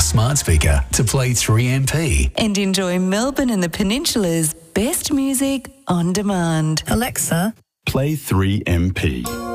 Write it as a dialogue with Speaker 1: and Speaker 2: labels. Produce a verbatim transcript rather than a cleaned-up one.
Speaker 1: smart speaker to play three M P.
Speaker 2: And enjoy Melbourne and the Peninsula's best music on demand.
Speaker 3: Alexa,
Speaker 4: play three M P.